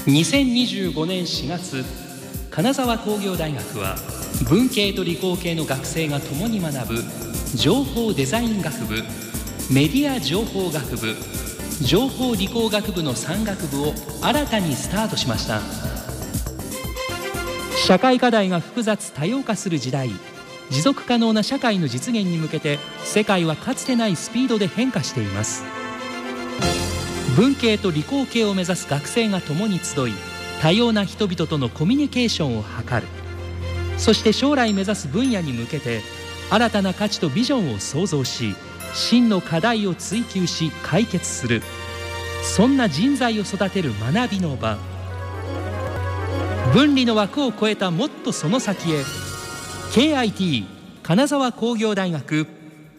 2025年4月、金沢工業大学は文系と理工系の学生が共に学ぶ情報デザイン学部、メディア情報学部、情報理工学部の3学部を新たにスタートしました。社会課題が複雑多様化する時代、持続可能な社会の実現に向けて世界はかつてないスピードで変化しています。文系と理工系を目指す学生が共に集い、多様な人々とのコミュニケーションを図る。そして将来目指す分野に向けて新たな価値とビジョンを創造し、真の課題を追求し解決する。そんな人材を育てる学びの場。分離の枠を超えたもっとその先へ。 KIT 金沢工業大学。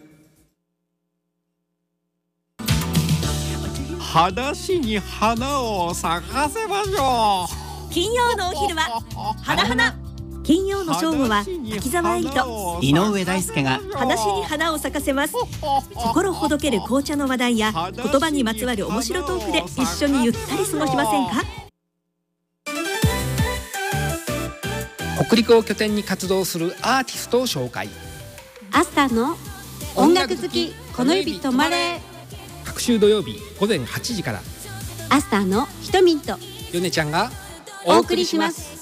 裸足に花を咲かせましょう。金曜のお昼は花花。金曜の正午は滝沢エイと井上大輔が裸足に花を咲かせます。心ほどける紅茶の話題や言葉にまつわる面白トークで一緒にゆったり過ごしませんか。 北陸を拠点に活動するアーティストを紹介。 アスターの音楽好きこの指止まれ。 各週土曜日午前8時からアスターのひとみんとヨネちゃんがお送りします。